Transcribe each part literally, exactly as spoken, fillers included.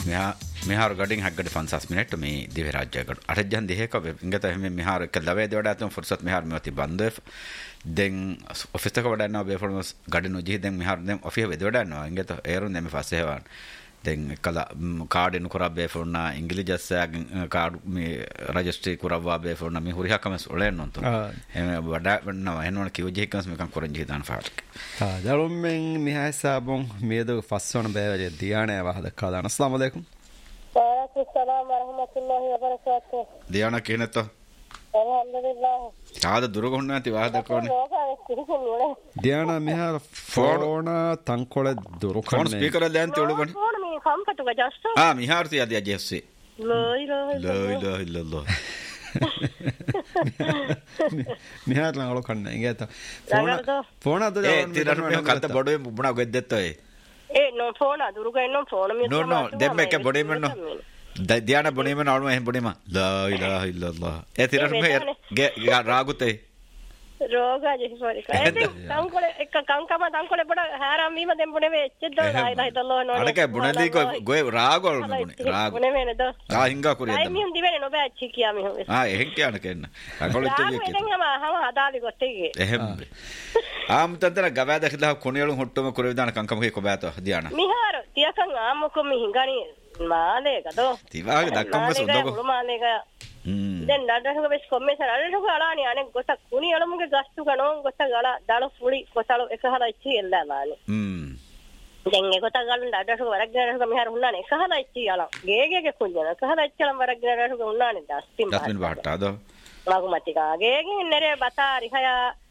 මෙහා මෙහාර ගඩින් හග්ගඩ පන්සස් මිනිට් මේ දිව රාජ්‍යයකට අරජන් දෙහෙක ඉංගත එහෙම මෙහාර එක ලවේ දෙවඩ අතම ෆුර්සත් මෙහාර මෙවති බන්ද දැන් ඔෆිස් එක වඩනවා බේෆොර්මස් ගඩින් උජි දැන් මෙහාර දැන් ඔෆිස් වෙද වඩනවා ඉංගත එරුන් දැන් මේ ෆස්සේ හවන් දැන් කලා කාඩ් එනු කරා බේෆොර්නා ඉංග්‍රීසි කාඩ් මේ රජිස්ට්‍රි කරවා බේෆොර්නා මේ හුරිහා කමස් ඔලෙන් නොන්ත එහෙම වඩා වන්නවා එනවන කිව්ජේ කමස් මේකම් කරන් ජීදාන ෆාට් තා දරුම්ෙන් මිහා සාබොන් මේද ෆස්සොන බේවජේ දියානේ වහද කාදාන අස්ලාම අලයිකුම් වලයිකුම් සලාම් වරහමතුල්ලාහි වබරකාතුහ් දියාන කේනත අල්හම්දුලිල්ලාහ් තාද දුරගොන්න නැති වාද කොන දියාන මිහා ෆෝන තංකොල දුරකන්නේ ෆෝන් ස්පීකර් දැන් තොළුබනේ ෆෝන මේ කම්කටුක ජස්ට් ආ මිහාර තියද යජෙස්සේ ලා ඉලාහා ලා ඉලාහා ඉල්ලල්ලාහ් මිහාර ලංගල කන්නේ ඉගත ෆෝන ෆෝන අද ඒ තිරන මේ කල්ත බොඩේ මුබුණා ගෙද්දෙත්තෝ ඒ ඒ නෝ ෆෝන දුරුක එන්නෝ ෆෝන මේ නෝ නෝ දෙම්ම එක බොඩේ මෙන්නෝ දියාන බොඩේ මෙන්න අනුම එහෙම බොඩේ මා ලා ඉලාහා ඉල්ලල්ලාහ් ඒ තිරන මේ ගේ රාගුතේ රෝගා ජෙහිපරික ඒ තංකොල එක කංකම තංකොල බඩ හාරම් වීම දෙම් බොනේ වෙච්චද ලා ඉලාහා ඉල්ලල්ලාහ් නෝ අඩක බුණදී කො ගොය රාගොල් බුනේ රාග බුනේ මේනද ආ හින්ගා කුරියද අයි මියුම් දිවෙනේ නොබෑ චි කියා මිහුම් ආ එහෙන් කියන කෙන්න රාගොල් ඉච්චේ කිය දැන් හම හම හදාලි ගොත්තේ එහෙම ආම් තන්තර ගවෑද කියලා කොණියලු හොට්ටම කුර විදාන කංකම කේ කොබෑත දියාන මිහාර තියකන් ආමුකො මි හිඟනි මාලේ ගදෝ තිවාගේ දක්කම්ම සොඳගෝ මාලේ ගා දැන් නඩහක වෙස් කොම්මේසර අරහක අලානි අනේ ගොත කුණි අලමුගේ ගස්තු කනෝන් ගොත ගල දාල පුලි කොතල එකහලා ඉච්චි එල්ලාලානේ හ්ම් දැන් ඒ ගොත ගල නඩහක වරක් ගනහක මිහාර හුන්නානේ එකහලා ඉච්චි අලම් ගේගේගේ කුණ්‍යන එකහලා ඉච්චලම් වරක් ගනහක හුන්නානේ දස්තින් දස්මින් බහට්ටාද මගුමතිකා ගේගේ නරේ බතාරි හය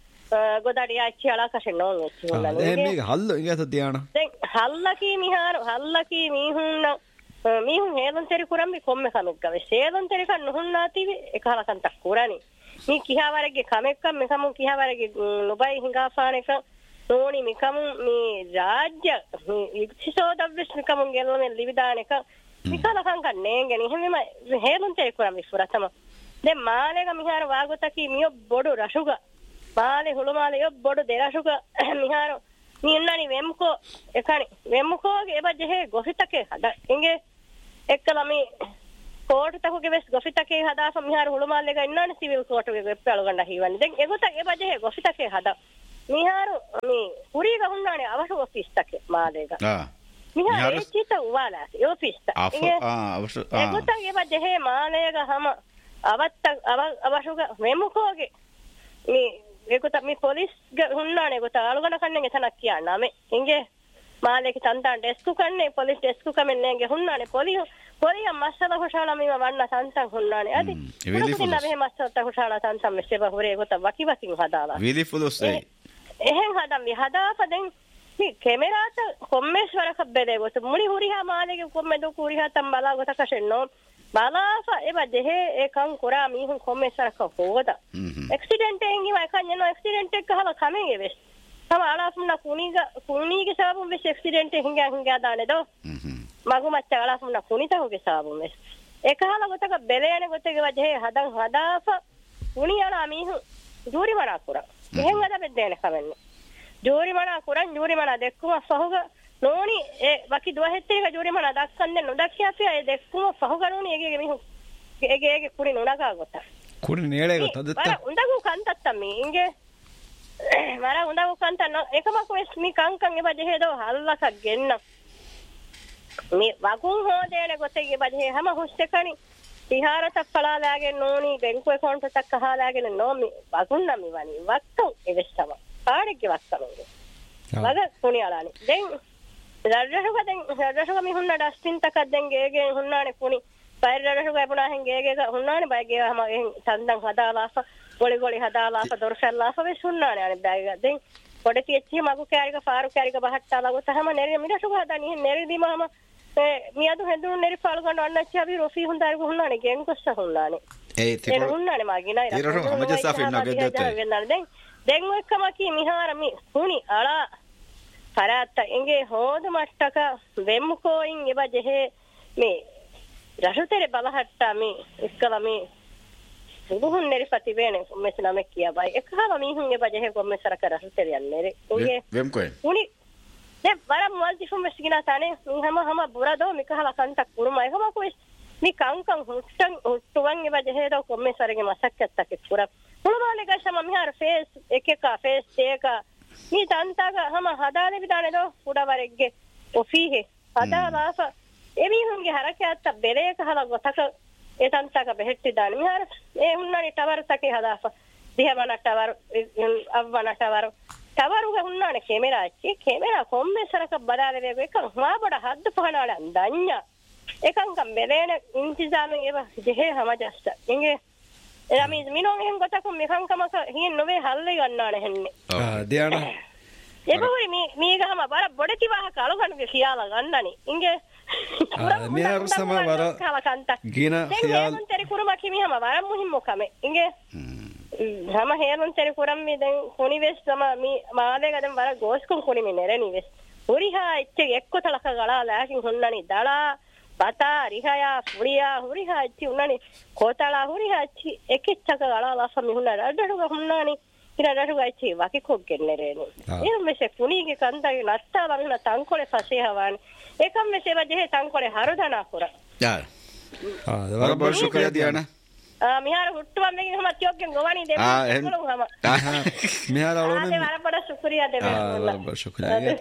ගොඩඩියා ඉච්චි අලා කෂේ නෝන් ඉච්චි හුන්නානේ ඒ මේක හල්ල ඉගත දියාන දැන් හල්ලකී මිහාර හල්ලකී මිහුන්න මීහුන් හේදන් තෙරි කුරම්බි කොම්මෙ කමෙක් ගවේ සේදන් තෙරි කන් නොහුන්නා තිවි එකහලකන් තක් කුරණි මී කිහාවරගේ කමෙක් කම් මෙකමු කිහාවරගේ නොබයි හිඟාපාන එක නෝනි මිකමු මේ රාජ්‍ය ඉක්සිසෝදව්ස් මිකමු ගෙල්ලම ලිවිදාන එක මිකලකන් කන්නේ ගෙන එහෙමම හේදන් තෙරි කුරම්බි ෆුරතම දැන් මාලේග මිහාර වාගොතකි මිය බොඩු රසුග මාලේ හුළු මාලේ යොබ් බොඩු දෙරසුග මිහාර නින්නනි වෙම්කෝ එකනි වෙම්කෝගේ එබජේ ගොහිතකේ හද ඉංගේ එක්කලමි කෝට් තකුගේ වෙස් ගොෆිතකේ හදාස මිහාර හුළුමාල් එක ඉන්නවනේ සිවිල් කෝට් එකේ වෙප්පල ගන්න හීවන්නේ දැන් එගොත එබජේ ගොෆිතකේ හදා මිහාර මේ පුරී ගහුන්නානේ අවශ්‍ය ඔෆිස් තකේ මාලේක ආ මිහාර ඒ චිත උවාලා ඒ ඔෆිස් ත ආ අවශ්‍ය ආ එගොත එබජේ මාලේක හැම අවත්ත අවශ්‍යක වෙමුකෝගේ මේ එගොත මේ පොලිස් ගහුන්නානේ ගොත ආලුගණ කන්නේ එතනක් කියන්නා මේ ඉංගේ මාලේක තන්තන් ඩෙස්කු කන්නේ පොලිස් ඩෙස්කු කමෙන්නේ හුන්නානේ පොලිස් පොලිස් මස්සල හොෂාලා මීම වන්න තන්තන් හුන්නානේ අදි ඉතින් නබේ මස්සල හොෂාලා තන්තන් මෙස්සෙබ හොරේ ගොත වකි වකින් හදාලා විලි ෆුලොස් ඒ එහෙන් හදම් වි හදාපදෙන් මේ කැමරාත කොම්මස් වරක බෙදේ ගොත මුනි හුරිහා මාලේක කොම්මෙ දු කුරිහා තම් බලා ගොත කෂෙන්නෝ බලාස එබ දෙහෙ ඒකන් කුරා මීහුන් කොම්මස් වරක හොවද ඇක්සිඩන්ට් එකකින් ඉව එකන් යනවා ඇක්සිඩන්ට් එක ගහලා කමෙන් එවෙස් තම ආලාසුම්නා කුණීග කුණීගේ සාබුම් වෙස් ඇක්සිඩන්ට් එක හිඟා හිඟා දානේ දෝ මගු මච්ච ආලාසුම්නා කුණීතහුගේ සාබුම් වෙස් එකහල ගොතක බෙලේනේ ගොතේ වජේ හදන් හදාප කුණී යනා මීහු ජූරි මනා කුරා එහෙන් අද බෙද්දේනේ කවන්නේ ජූරි මනා කුරන් ජූරි මනා දෙක්කුම සහුග නෝනි ඒ වකි දුවහෙත්තේක ජූරි මනා දක්කන්නේ නොදක්කිය ඒ දෙක්කුම සහුගනුනි ඒගේ මීහු ඒගේ ඒගේ කුරි නුනකා ගොත කුරි නේලේ ගොත දත්ත වර උඳගු කන්තත්ත මී ඉංගේ මර උඳගු කන්තන එකමක වෙස් මී කංකන් එබජේ දෝ හල්ලක ගෙන්න මේ වකුන් හොදේනේ ගොතේ බජේ හැම හොස්තකනි විහාරත පලාලාගෙන නෝනි බැංකු account එකක් අහලාගෙන නෝමි වකුන් නම් ඉවනි වක්කම් එවෙස්සම පාඩේ වක්කම වග කුණියාලානි දැන් රජරහක දැන් රජරහක මිහුන්න ඩස්ටින් තකක් දැන් ගේගේ හුන්නානේ කුණි පයිර රජරහක එපුණාහෙන් ගේගේ හුන්නානේ බයිගේ හැම එහෙන් සම්දන් හදාලාස ගොලි ගොලි හදාලාස දොරසල්ලාස වෙස් හුන්නානේ අනේ බයිග දැන් පොඩ තියච්චි මගු කෑරික පාරු කෑරික බහට්ටාලා ගොත හැම නෙරි මිරසුක හදානි නෙරි දිමම මියදු හෙදුන නෙරි පාල් ගන්න අන්නච්චි අපි රොෆි හුන්දාරික හුන්නානේ ගෙන් කොස්ස හුන්නානේ ඒ තිර හුන්නානේ මාගේ නයි තිර හමජ සාෆින් නගෙද්දත් දැන් දැන් ඔයකම කී මිහාර මි කුණි අලා පරාත්ත එංගේ හොද මට්ටක වෙම්මුකෝයින් එබජෙහෙ මේ රසුතරේ බලහට්ටා මේ එක්කලා මේ සුදුහුන් නෙරිපති වේනේ මෙස් නමක් කියා බයි එකහලා මිහුන් එබජෙහෙ කොම්මසර කර රසුතරේ යන්නේ එංගේ වෙම්කෝයි කුණි de bara muwazzifun mesgina tane hama hama burado mikahala kanta kuruma hama ko ni kankan huttan huttuwan eba jehedo komme sarge masakkatta ke pura pulmale ga sama mihar face ekeka face teka ni tantaga hama hadale bidane do puda waregge ofihe hadala fa emi hunge harakatta bereka hala gotaka e tantaga behetti dane mihar e hunnani tawar take hadafa dihamana tawar avwana tawar tawaruga hunnane camera achi camera komme saraka badale vekan ma bada haddu pahanala andanya ekan kam belene intizamen eba jehe hamajasta inge elami minon hen gotakum mekan kamaka hin nove halle gannane henne ah diana ebori mi mi gama bara bodeti waha kalu ganuge khiyala gannani inge mi haru sama bara gina khiyal teri kuruma kimi hama bara muhimmo kame inge hama heron teri kuram mi den kuni ves sama mi maale gaden bara goskun kuni mi nereni ves uriha itte ekko talaka gala lakin honnani dala bata rihaya furiya uriha itti unnani kotala uriha itti ekichaka gala la sami hunna radaruga hunnani ina radaruga itti waki kokgennereni e mese kuni ge kanda natta langna tankole fase hawan ekam mese baje tankole harudana kura ja ah dawara bol shukriya diana mihara huttuwan mege hama tiyokken gowani de ah hama mihara alone ade wara bada shukriya de ah wara bol shukriya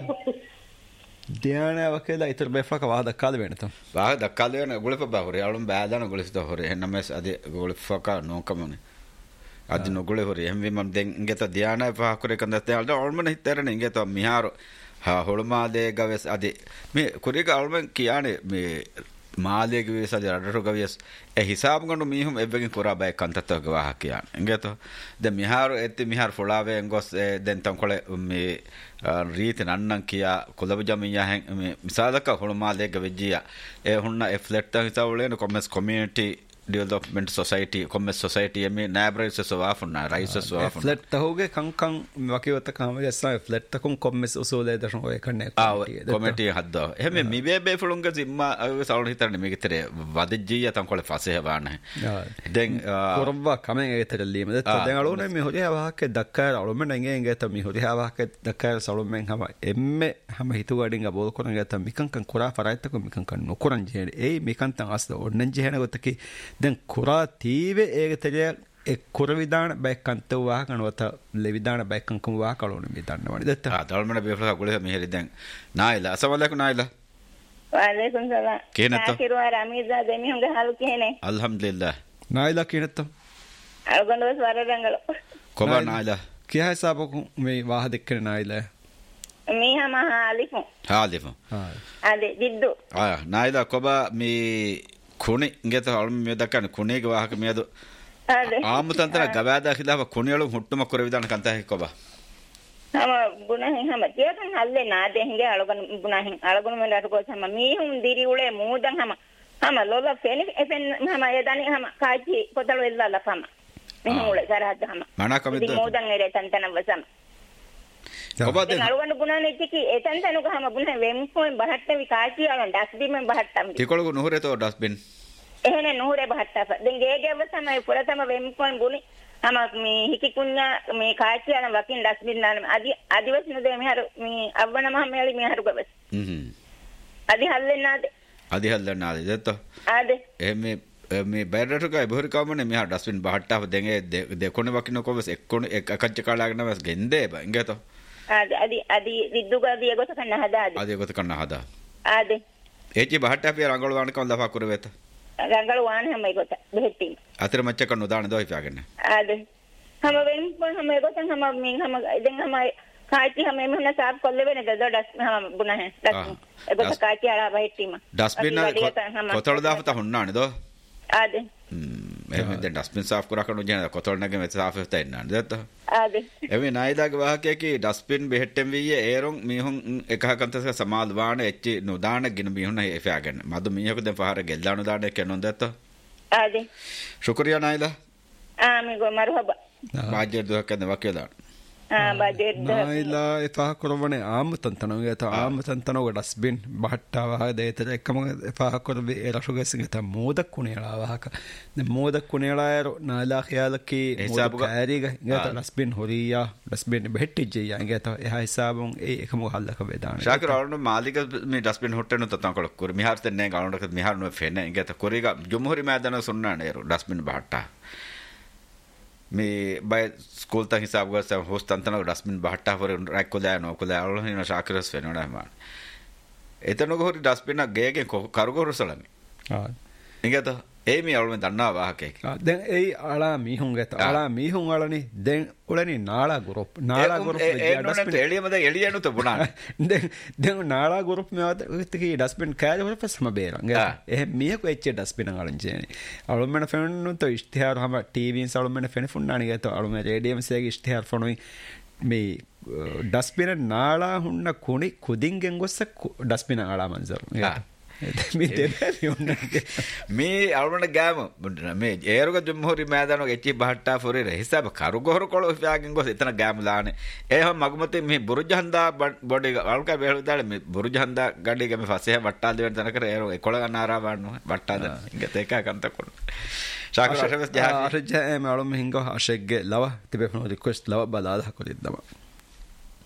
diana wakela itar befaka wah dakkala venata wah dakkala vena gulefa ba hore alum baadana gulista hore hennames ade gulefaka nokamune adi no gule hore hemwe mam den ingeta diana pa kore kandate alda almane hitterane ingeta miharo ha holma de gaves ade me kuriga almen kiyane me මාලේක වේසද රටට ගවියස් ඒ හිසාබ ගන්න මීහුම් එබ්බගෙන් කොරා බය කන්තත ගවාහ කියන එංගේතෝ දැන් මිහාර එත්ති මිහාර ෆොලාවේ එංගොස් දැන් තම් කොල මේ රීත නන්නන් කියා කොලබ ජමියා හෙන් මේ මිසාලක හොල මාලේක වෙජ්ජියා ඒ හුන්න ඒ ෆ්ලැට් එක හිසාවලේන commerce community development society commerce society eme nabrais so afuna rais so afuna flat tahoge kankan wakiwata kama jessa flat takon commerce usule da shoy kanne committee hadda ehme mibe be fulunga zimma sawun hitarne megitere wadejjiya tan kole fase hawana den korwa kamen egetere lima detta den alone me horiya wahake dakkar alome nenge engeta mi horiya wahake dakkar salomen hama emme hama hitu gadinga bol koran geta mikan kan kora faraita ko mikan kan nokoran je ei mikan tan asda onnen je hena gotaki den kura tive ege teriya e kura vidana baikkantu wa kanwata le vidana baikkankum wa kalone mi dannawani detta ah dalmana befla gole meheri den naila assalamu alaikum naila wa alaikum salam kenatto kirwa ramiza demi hunga halu kene alhamdulillah naila kenatto algondo swararangalo koba naila kiya hisabu me wah dekkene naila mi hama halifu halifu ha ade diddu ah naila koba mi kuni ingeta alum me dakkan kunige wahaka medu ade aamutantana gawada khilafa kuniyalum huttuma korevidana kanta hekkoba hama bunahin hama tiyakan halle naade hinge algon bunahin algon me latu ko sama mi hum diri ule mudan hama hama lola feni efen hama yadani hama kaji kotalo illa la fama mi hum ule sarahad hama mana kamidda mudan ere tantana wasam koba de algon bunane tiki etantanu hama bunahin wem point bahatta vi kaji alon dasbi men bahatta tikolu nuhure to dustbin ehne nuhure bahatta den gege wasama puratama wem point buni hama mi hikikunya mi kaji alon wakin dasbin nan adi adiwasnu de mi haru mi avwana ma meli mi haru gabas mhm adi hallennade adi hallennade detto ade ehme me bayරට ගා බොහරි කවමනේ මෙහා dustbin බහට්ටාව දෙගේ දෙකොණ වකින්න කොවස් එක්කොණ එක අකච්ච කාලාගෙන වස් ගෙන්දේ බ ඉංගතෝ ade adi adi ridduga diye gota kanna hada ade adi gota kanna hada ade echi බහට්ටා පිය රංගල වාන කවුද ලෆා කර වෙත රංගල වාන හැම ගota බෙහෙtti අතර මච්ච කන්නු දාන දොයි පියාගෙන ade හැම වෙන් පොන් හැම ගota හැම මින් හැම දැන් හැම කාචි හැම මෙන්න සාප් කොල්ල වෙන දද ඩස් හැම බුණ හැ ඩස් ඒ ගota කාචි ආලා බෙහෙත්තිම ඩස්බින් කොතල දාපත හොන්නානේ දෝ ade එහෙම දැන් ඩස්බින් සාෆ් කරා කරන ජන කොතල නැගෙ මෙත සාෆ් වෙත ඉන්නන්නේ දත්ත ade එමෙ නායිදාගේ වාහකයේ ඩස්බින් බෙහෙට්ටෙන් වියේ ඒරොන් මිහුන් එකහකන්තස සමාල් වාන එච්චි නොදාන ගින මිහුන් එෆාගෙන මදු මිහක දැන් පහර ගෙල්ලාන දාන කෙනොන් දත්ත ade ಶುಕ್ರಿಯಾ ನಾಯಿಲಾ ah mi go marhaba ಬಾಜೆ ದುಹಕ the ವಕೀಲ ನಾಯಿಲ ಎಫಾ ಕೊರವಣೆ ಆಮ ತಂತನಗೆ ತ ಆಮ ತಂತನಗೆ ಡಸ್ಟ್ಬಿನ್ ಬಹಟ್ಟವ ದೇತರ ಎಕ್ಕಮ ಎಫಾ ಕೊರವಿ ರಶುಗಸಿಗೆ ಮೋದ ಕುಣಿಯಳ ವಾಹಕ ಮೋದ ಕುಣಿಯಳಾಯರು ನಾಲ ಖಯಾಲಕಿ ಹಿಸಾಬ ಕಾರಿಗ ಗತ ಡಸ್ಟ್ಬಿನ್ ಹೊರಿಯಾ ಡಸ್ಟ್ಬಿನ್ ಬೆಟ್ಟಿಜ್ಜಿಯ ಗತ ಎ ಹಿಸಾಬಂ ಎ ಎಕಮ ಹಲ್ಲಕ ವೇದಾನ ಶಾಕಿರ್ ಅವನು ಮಾಲಿಕ ಮಿ ಡಸ್ಟ್ಬಿನ್ ಹೊಟ್ಟೆನು ತತಂಕಳ ಕುರ್ ಮಿಹಾರ್ ತೆನ್ನೆ ಗಾಳಂಡಕ ಮಿಹಾರ್ ನೋ ಫೆನೆ ಗತ ಕೊರಿಗ ಜುಮ್ಹುರಿ ಮೈದಾನ ಸುನ್ನಾಣೇರು ಡಸ್ಟ್ಬಿನ್ ಬಹಟ್ಟ මේ බය ස්කූල් තන් හිසාබ ගස්ස හොස් තන්තන ඩස්බින් බහට්ටා වර රැක් කොලා නෝ කොලා අලු හින ශාකරස් වෙනවඩා මා එතන ගොහරි ඩස්බින් එක ගේගෙන් කරුගොරසලමි ආ ඉගත ඒ මේ අලු දන්නා වාහකේ දැන් ඒ අලා මීහුන් ගත අලා මීහුන් අලනි දැන් උලනි නාලා ගෲප් නාලා ගෲප් ඩස්බින් එළියමද එළියනු තබුණා දැන් දැන් නාලා ගෲප් මේවත් ඉතිකි ඩස්බින් කෑල වල පස්සම බේරන් ගේ එහෙ මියක එච්ච ඩස්බින් අලන් ජේනි අලු මෙන ෆෙන්නු තෝ ඉස්තිහාර හම ටීවී සලු මෙන ෆෙන ෆුන්නානි ගත අලු මෙ රේඩියම් සේගේ ඉස්තිහාර ෆොනොයි මේ ඩස්බින් නාලා හුන්න කුණි කුදින්ගෙන් ගොස්ස ඩස්බින් අලා මන්සර් ගේ මේ අලුමන ගෑම මේ ඒරුග ජුම්හුරි මෑදානෝ එච්චි බහට්ටා ෆොරේ හිසාබ කරුගොහර කොළ ෆයාගෙන් ගොස් එතන ගෑම ලානේ ඒහ මගමතේ මේ බුරුජහන්දා බොඩි අල්ක බෙහෙලු දාල මේ බුරුජහන්දා ගඩේ ගම ෆසේ වට්ටා දෙවෙන් තන කර ඒරු කොළ ගන්නාරා වන්න වට්ටා ද ඉංගත එක කන්ත කොන ශාකර රශවස් ජහා අරජා මේ අලුම හින්ගෝ අශෙග්ගේ ලව තිබෙන රික්වෙස්ට් ලව බලාදා කොලිද්දම